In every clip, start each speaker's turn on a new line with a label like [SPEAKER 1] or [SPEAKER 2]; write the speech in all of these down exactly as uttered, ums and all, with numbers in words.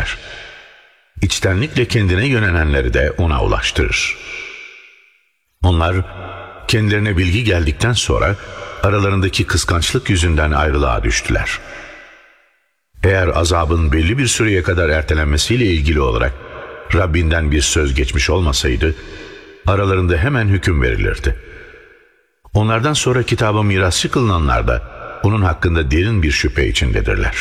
[SPEAKER 1] seçer. İçtenlikle kendine yönelenleri de ona ulaştırır. Onlar kendilerine bilgi geldikten sonra aralarındaki kıskançlık yüzünden ayrılığa düştüler. Eğer azabın belli bir süreye kadar ertelenmesiyle ilgili olarak Rabbinden bir söz geçmiş olmasaydı, aralarında hemen hüküm verilirdi. Onlardan sonra kitaba mirasçı kılınanlar da onun hakkında derin bir şüphe içindedirler.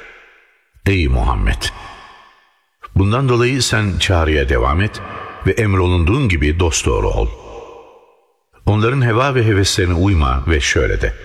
[SPEAKER 1] Ey Muhammed! Bundan dolayı sen çağrıya devam et ve emrolunduğun gibi dosdoğru ol. Onların heva ve heveslerine uyma ve şöyle de: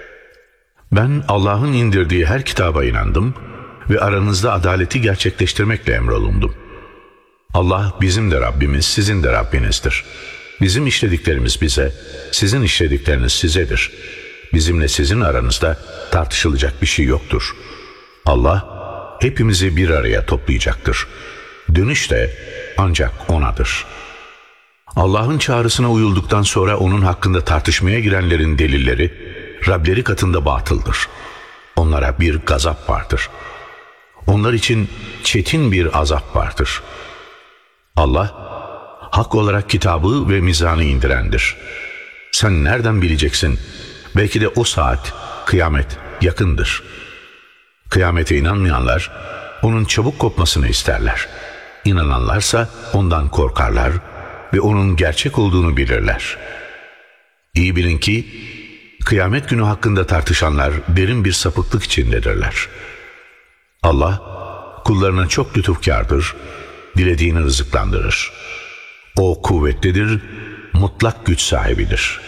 [SPEAKER 1] ben Allah'ın indirdiği her kitaba inandım ve aranızda adaleti gerçekleştirmekle emrolundum. Allah bizim de Rabbimiz, sizin de Rabbinizdir. Bizim işlediklerimiz bize, sizin işledikleriniz sizedir. Bizimle sizin aranızda tartışılacak bir şey yoktur. Allah hepimizi bir araya toplayacaktır. Dönüş de ancak O'nadır. Allah'ın çağrısına uyulduktan sonra onun hakkında tartışmaya girenlerin delilleri Rableri katında batıldır. Onlara bir gazap vardır. Onlar için çetin bir azap vardır. Allah hak olarak kitabı ve mizanı indirendir. Sen nereden bileceksin? Belki de o saat, kıyamet yakındır. Kıyamete inanmayanlar onun çabuk kopmasını isterler. İnananlarsa ondan korkarlar ve onun gerçek olduğunu bilirler. İyi bilin ki kıyamet günü hakkında tartışanlar derin bir sapıklık içindedirler. Allah kullarına çok lütufkârdır, dilediğini rızıklandırır. O kuvvetlidir, mutlak güç sahibidir.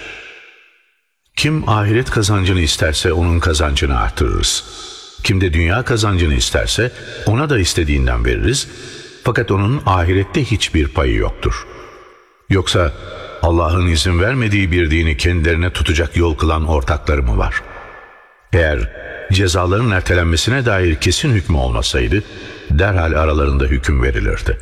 [SPEAKER 1] Kim ahiret kazancını isterse onun kazancını artırırız. Kim de dünya kazancını isterse ona da istediğinden veririz. Fakat onun ahirette hiçbir payı yoktur. Yoksa Allah'ın izin vermediği bir dini kendilerine tutacak yol kılan ortakları mı var? Eğer cezaların ertelenmesine dair kesin hükmü olmasaydı, derhal aralarında hüküm verilirdi.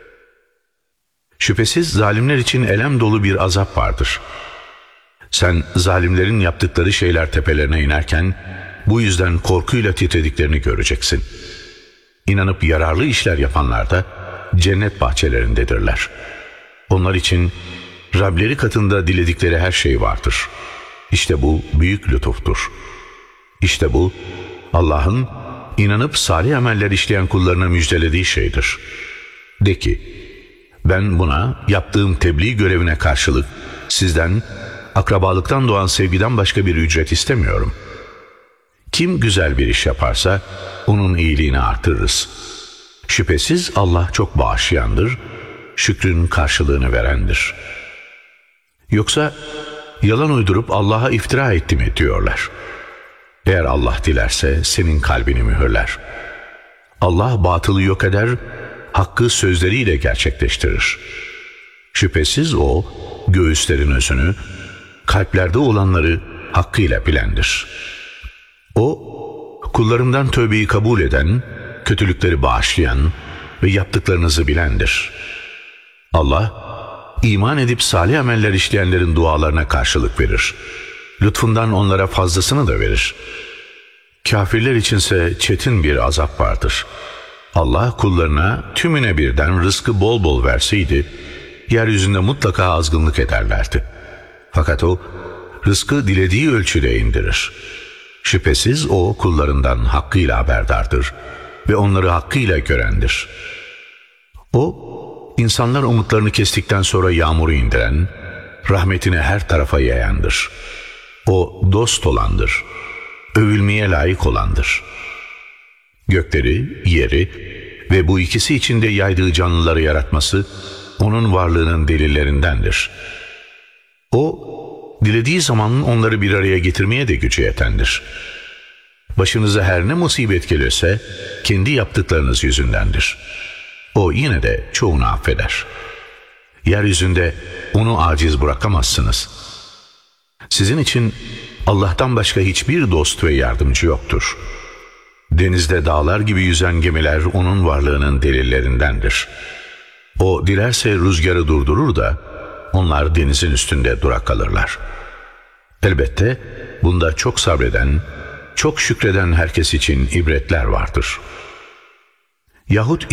[SPEAKER 1] Şüphesiz zalimler için elem dolu bir azap vardır. Sen zalimlerin yaptıkları şeyler tepelerine inerken, bu yüzden korkuyla titrediklerini göreceksin. İnanıp yararlı işler yapanlar da cennet bahçelerindedirler. Onlar için Rableri katında diledikleri her şey vardır. İşte bu büyük lütuftur. İşte bu Allah'ın inanıp salih ameller işleyen kullarına müjdelediği şeydir. De ki, ben buna yaptığım tebliğ görevine karşılık sizden akrabalıktan doğan sevgiden başka bir ücret istemiyorum. Kim güzel bir iş yaparsa onun iyiliğini artırırız. Şüphesiz Allah çok bağışlayandır, şükrün karşılığını verendir. Yoksa yalan uydurup Allah'a iftira etti mi diyorlar. Eğer Allah dilerse senin kalbini mühürler. Allah batılı yok eder, hakkı sözleriyle gerçekleştirir. Şüphesiz O, göğüslerin özünü, kalplerde olanları hakkıyla bilendir. O, kullarından tövbeyi kabul eden, kötülükleri bağışlayan ve yaptıklarınızı bilendir. Allah, iman edip salih ameller işleyenlerin dualarına karşılık verir. Lütfundan onlara fazlasını da verir. Kafirler içinse çetin bir azap vardır. Allah kullarına tümüne birden rızkı bol bol verseydi, yeryüzünde mutlaka azgınlık ederlerdi. Fakat O, rızkı dilediği ölçüde indirir. Şüphesiz O kullarından hakkıyla haberdardır ve onları hakkıyla görendir. O, insanlar umutlarını kestikten sonra yağmuru indiren, rahmetini her tarafa yayandır. O dost olandır, övülmeye layık olandır. Gökleri, yeri ve bu ikisi içinde yaydığı canlıları yaratması onun varlığının delillerindendir. O, dilediği zaman onları bir araya getirmeye de gücü yetendir. Başınıza her ne musibet gelirse kendi yaptıklarınız yüzündendir. O yine de çoğunu affeder. Yeryüzünde onu aciz bırakamazsınız. Sizin için Allah'tan başka hiçbir dost ve yardımcı yoktur. Denizde dağlar gibi yüzen gemiler onun varlığının delillerindendir. O dilerse rüzgarı durdurur da onlar denizin üstünde durak kalırlar. Elbette bunda çok sabreden, çok şükreden herkes için ibretler vardır. Yahut